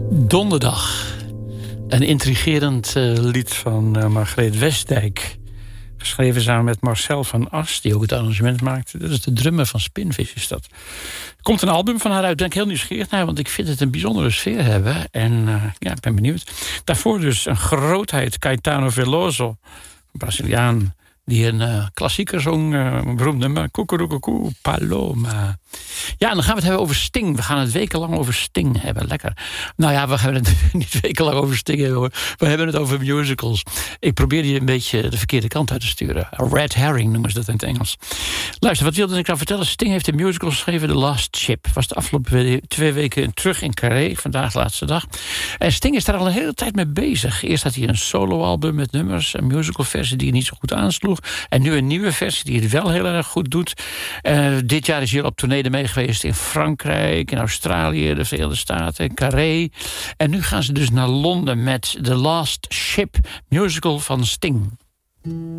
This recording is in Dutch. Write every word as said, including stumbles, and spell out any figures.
Donderdag. Een intrigerend uh, lied van uh, Margreet Westdijk. Geschreven samen met Marcel van As, die ook het arrangement maakte. Dat is de drummer van Spinvis, is dat. Er komt een album van haar uit, daar ben ik heel nieuwsgierig naar, want ik vind het een bijzondere sfeer hebben. En uh, ja, ik ben benieuwd. Daarvoor dus een grootheid, Caetano Veloso, een Braziliaan, die een uh, klassieker zong, uh, een beroemd nummer, Cucurucucu, Paloma. Ja, en dan gaan we het hebben over Sting. We gaan het wekenlang over Sting hebben. Lekker. Nou ja, we gaan het niet wekenlang over Sting hebben, hoor. We hebben het over musicals. Ik probeer die een beetje de verkeerde kant uit te sturen. A red herring noemen ze dat in het Engels. Luister, wat wilde ik nou vertellen? Sting heeft een musical geschreven, The Last Ship. Was de afgelopen twee weken terug in Carré. Vandaag de laatste dag. En Sting is daar al een hele tijd mee bezig. Eerst had hij een soloalbum met nummers. Een musicalversie die niet zo goed aansloeg. En nu een nieuwe versie die het wel heel erg goed doet. Uh, dit jaar is hij al op tournee mee geweest in Frankrijk, in Australië, de Verenigde Staten, Carré. En nu gaan ze dus naar Londen met The Last Ship, musical van Sting.